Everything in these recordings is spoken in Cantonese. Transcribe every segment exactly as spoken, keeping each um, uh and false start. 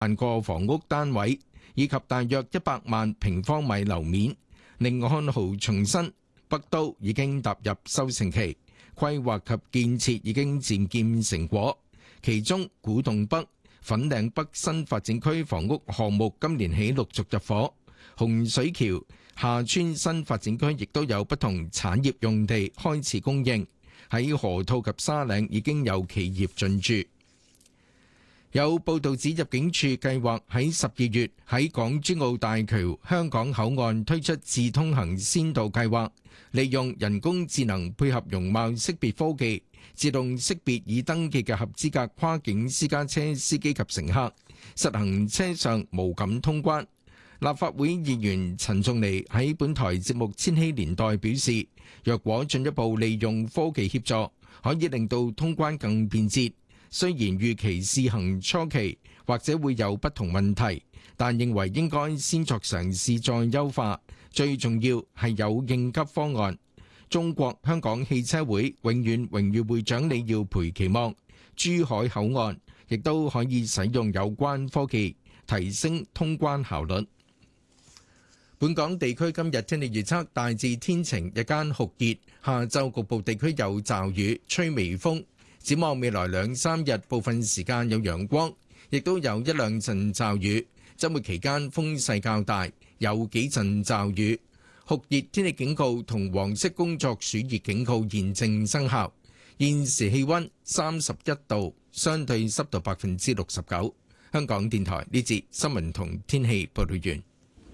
萬個房屋單位，以及大約一百萬平方米樓面。甯漢豪重申，北都已經踏入收成期，規劃及建設已經漸見成果。其中，古洞北、粉嶺北新發展區房屋項目今年起陸續入伙，洪水橋廈村新發展區亦都有不同產業用地開始供應。喺河套及沙嶺已經有企業進駐。有報道指入境處計劃喺十二月喺港珠澳大橋香港口岸推出智通行先導計劃，利用人工智能配合容貌識別科技，自動識別已登記嘅合資格跨境私家車司機及乘客，實行車上無感通關。立法會議員陳仲尼喺本台節目《千禧年代》表示，若果進一步利用科技協助，可以令到通關更便捷。雖然預期試行初期或者會有不同問題，但認為應該先作嘗試再優化。最重要係有應急方案。中國香港汽車會永遠榮譽會長李耀培期望珠海口岸亦都可以使用有關科技，提升通關效率。本港地區今日天氣預測大致天晴，日間酷熱，下晝局部地區有驟雨，吹微風。展望未來兩三日，部分時間有陽光，亦都有一兩陣驟雨。週末期間風勢較大，有幾陣驟雨。酷熱天氣警告同黃色工作暑熱警告現正生效。現時氣溫三十一度，相對濕度百分之六十九。香港電台呢節新聞同天氣報道完。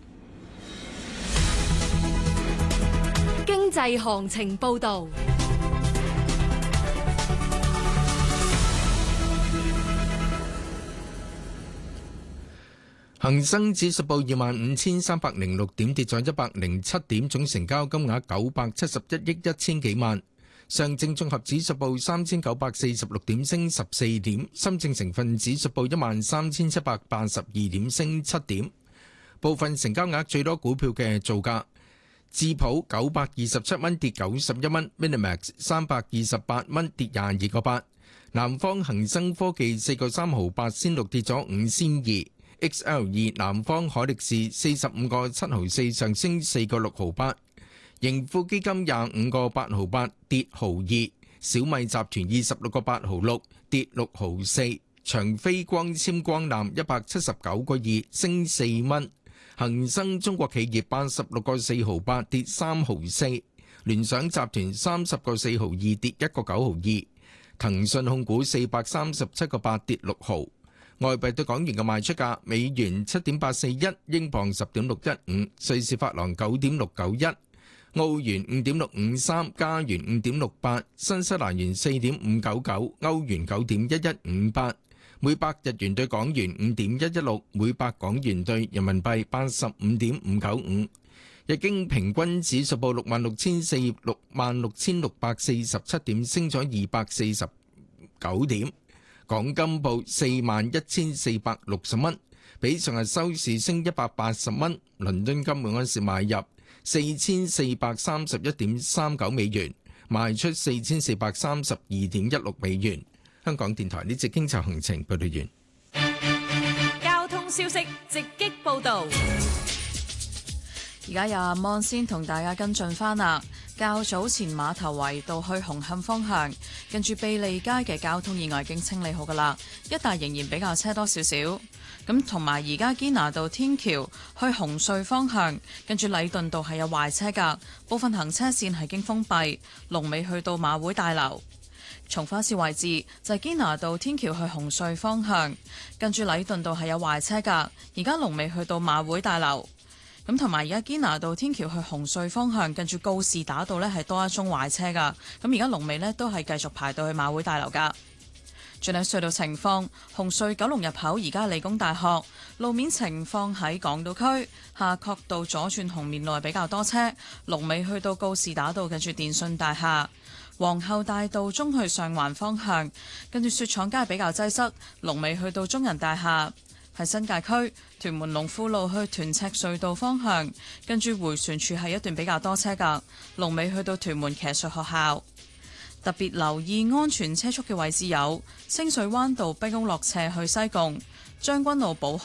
經濟行情報道。 恒生指數報二萬五千三百零六點，跌咗一百零七點，總成交金額九百七十一億一千幾萬。上證綜合指數報三千九百四十六點，升十四點。深證成分指數報一萬三千七百八十二點，升七點。部分成交額最多股票嘅造價：智普九百二十七蚊，跌九十一蚊 ；Minimax 三百二十八蚊，跌廿二個八；南方恒生科技四個三毫八仙六，跌咗五仙二。X L 二南方海力士四十五個七毫四，上升四個六毫八，盈富基金廿五個八毫八，跌毫二，小米集團二十六個八毫六，跌六毫四，長飛光纖光纜一百七十九個二，升四蚊，恒生中國企業八十六個四毫八，跌三毫四，聯想集團三十個四毫二，跌一個九毫二，騰訊控股四百三十七個八，跌六毫。外幣對港元嘅賣出價：美元七點八四一，英鎊十點六一五，瑞士法郎九點六九一，澳元五點六五三，加元五點六八，新西蘭元四點五九九，歐元九點一一五八，每百日元對港元五點一一六，每百港元對人民幣八十五點五九五。日經平均指數報六萬六千四六萬六千六百四十七點，升咗二百四十九點。港金報四萬一千四百六十蚊，比上日收市升一百八十蚊。倫敦金每盎司買入四千四百三十一點三九美元，賣出四千四百三十二點一六美元。香港電台呢節經濟行程報道完。 交通消息直擊報道。 而家有阿 Mon 先同大家跟進翻啦。較早前馬頭圍道去紅磡方向，近住庇利街嘅交通意外已經清理好噶啦，一帶仍然比較車多少少。咁同埋而家堅拿道天橋去紅隧方向，近住禮頓道係有壞車噶，部分行車線係經封閉，龍尾去到馬會大樓。重複一次位置就係堅拿道天橋去紅隧方向，近住禮頓道係有壞車噶，而家龍尾去到馬會大樓。咁同埋而家堅拿道天橋去紅隧方向，近住告士打道呢係多一宗壞車噶。咁而家龍尾呢都係繼續排到去馬會大樓噶。轉睇隧道情況，紅隧九龍入口而家理工大學路面情況喺港島區夏慤道左轉紅棉路比較多車，龍尾去到告士打道近住電訊大廈。皇后大道中去上環方向，跟住雪廠街比較擠塞，龍尾去到中人大廈。喺新界區屯門龍富路去屯赤隧道方向，跟住迴旋處係一段比較多車㗎，龍尾去到屯門騎術學校。特別留意安全車速嘅位置有清水灣道碧屋落斜去西貢、 將軍澳寶